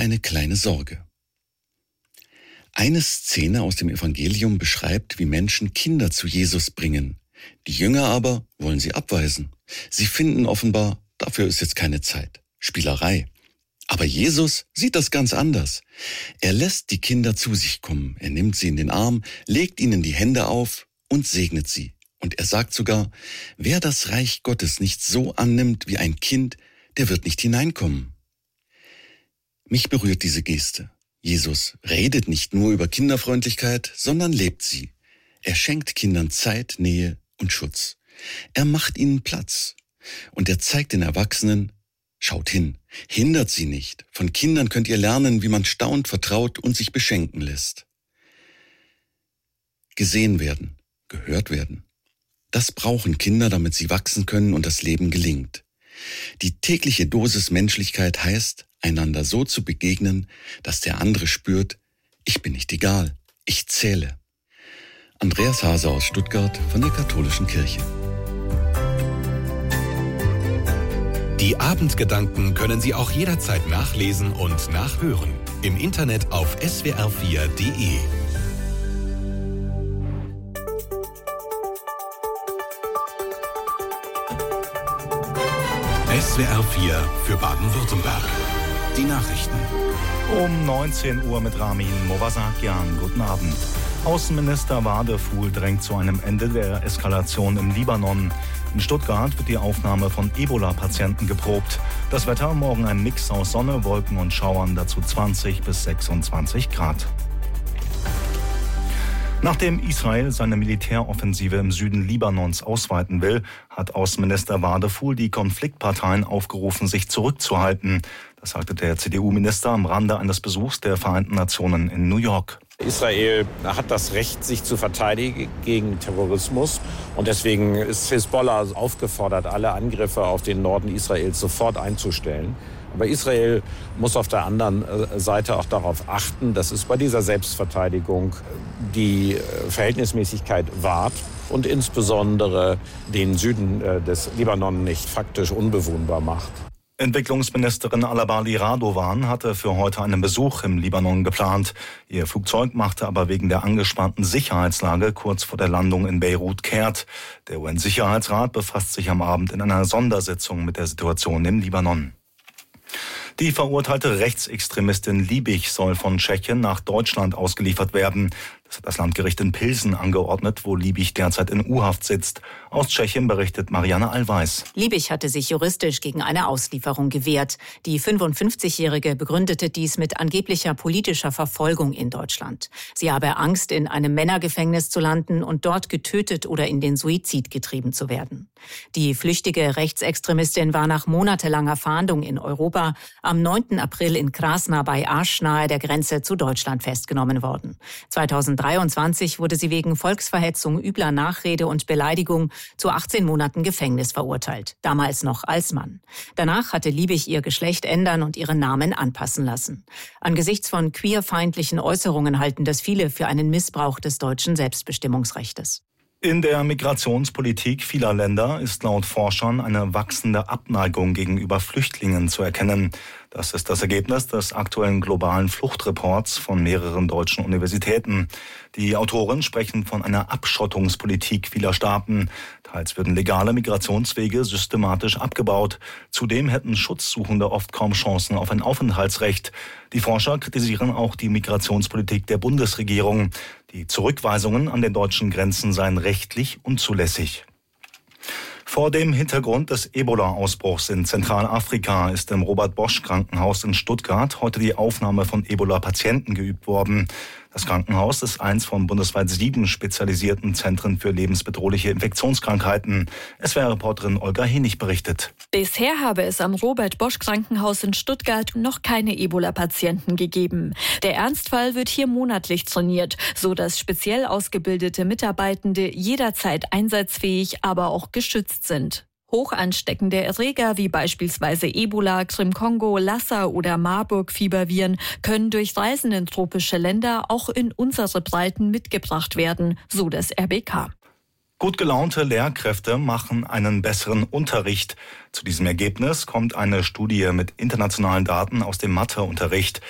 eine kleine Sorge. Eine Szene aus dem Evangelium beschreibt, wie Menschen Kinder zu Jesus bringen. Die Jünger aber wollen sie abweisen. Sie finden offenbar, dafür ist jetzt keine Zeit. Spielerei. Aber Jesus sieht das ganz anders. Er lässt die Kinder zu sich kommen. Er nimmt sie in den Arm, legt ihnen die Hände auf und segnet sie. Und er sagt sogar, wer das Reich Gottes nicht so annimmt wie ein Kind, der wird nicht hineinkommen. Mich berührt diese Geste. Jesus redet nicht nur über Kinderfreundlichkeit, sondern lebt sie. Er schenkt Kindern Zeit, Nähe und Schutz. Er macht ihnen Platz. Und er zeigt den Erwachsenen, schaut hin, hindert sie nicht. Von Kindern könnt ihr lernen, wie man staunt, vertraut und sich beschenken lässt. Gesehen werden, gehört werden. Das brauchen Kinder, damit sie wachsen können und das Leben gelingt. Die tägliche Dosis Menschlichkeit heißt, einander so zu begegnen, dass der andere spürt, ich bin nicht egal, ich zähle. Andreas Hase aus Stuttgart von der Katholischen Kirche. Die Abendgedanken können Sie auch jederzeit nachlesen und nachhören. Im Internet auf swr4.de. SWR 4 für Baden-Württemberg. Die Nachrichten. Um 19 Uhr mit Ramin Movasakian. Guten Abend. Außenminister Wadefuhl drängt zu einem Ende der Eskalation im Libanon. In Stuttgart wird die Aufnahme von Ebola-Patienten geprobt. Das Wetter morgen ein Mix aus Sonne, Wolken und Schauern, dazu 20 bis 26 Grad. Nachdem Israel seine Militäroffensive im Süden Libanons ausweiten will, hat Außenminister Wadefuhl die Konfliktparteien aufgerufen, sich zurückzuhalten. Das sagte der CDU-Minister am Rande eines Besuchs der Vereinten Nationen in New York. Israel hat das Recht, sich zu verteidigen gegen Terrorismus. Und deswegen ist Hisbollah aufgefordert, alle Angriffe auf den Norden Israels sofort einzustellen. Aber Israel muss auf der anderen Seite auch darauf achten, dass es bei dieser Selbstverteidigung die Verhältnismäßigkeit wahrt und insbesondere den Süden des Libanon nicht faktisch unbewohnbar macht. Entwicklungsministerin Alabali Radovan hatte für heute einen Besuch im Libanon geplant. Ihr Flugzeug machte aber wegen der angespannten Sicherheitslage kurz vor der Landung in Beirut kehrt. Der UN-Sicherheitsrat befasst sich am Abend in einer Sondersitzung mit der Situation im Libanon. Die verurteilte Rechtsextremistin Liebig soll von Tschechien nach Deutschland ausgeliefert werden. Das hat das Landgericht in Pilsen angeordnet, wo Liebig derzeit in U-Haft sitzt. Aus Tschechien berichtet Marianne Allweis. Liebig hatte sich juristisch gegen eine Auslieferung gewehrt. Die 55-Jährige begründete dies mit angeblicher politischer Verfolgung in Deutschland. Sie habe Angst, in einem Männergefängnis zu landen und dort getötet oder in den Suizid getrieben zu werden. Die flüchtige Rechtsextremistin war nach monatelanger Fahndung in Europa am 9. April in Krasna bei Asch nahe der Grenze zu Deutschland festgenommen worden. 2023 wurde sie wegen Volksverhetzung, übler Nachrede und Beleidigung zu 18 Monaten Gefängnis verurteilt, damals noch als Mann. Danach hatte Liebig ihr Geschlecht ändern und ihren Namen anpassen lassen. Angesichts von queerfeindlichen Äußerungen halten das viele für einen Missbrauch des deutschen Selbstbestimmungsrechtes. In der Migrationspolitik vieler Länder ist laut Forschern eine wachsende Abneigung gegenüber Flüchtlingen zu erkennen. Das ist das Ergebnis des aktuellen globalen Fluchtreports von mehreren deutschen Universitäten. Die Autoren sprechen von einer Abschottungspolitik vieler Staaten. Teils würden legale Migrationswege systematisch abgebaut. Zudem hätten Schutzsuchende oft kaum Chancen auf ein Aufenthaltsrecht. Die Forscher kritisieren auch die Migrationspolitik der Bundesregierung. Die Zurückweisungen an den deutschen Grenzen seien rechtlich unzulässig. Vor dem Hintergrund des Ebola-Ausbruchs in Zentralafrika ist im Robert-Bosch-Krankenhaus in Stuttgart heute die Aufnahme von Ebola-Patienten geübt worden. Das Krankenhaus ist eins von bundesweit 7 spezialisierten Zentren für lebensbedrohliche Infektionskrankheiten. SWR-Reporterin Olga Henig berichtet. Bisher habe es am Robert-Bosch-Krankenhaus in Stuttgart noch keine Ebola-Patienten gegeben. Der Ernstfall wird hier monatlich trainiert, so dass speziell ausgebildete Mitarbeitende jederzeit einsatzfähig, aber auch geschützt sind. Hochansteckende Erreger wie beispielsweise Ebola, Krim-Kongo, Lassa oder Marburg-Fieberviren können durch Reisen in tropische Länder auch in unsere Breiten mitgebracht werden, so das RBK. Gut gelaunte Lehrkräfte machen einen besseren Unterricht. Zu diesem Ergebnis kommt eine Studie mit internationalen Daten aus dem Matheunterricht.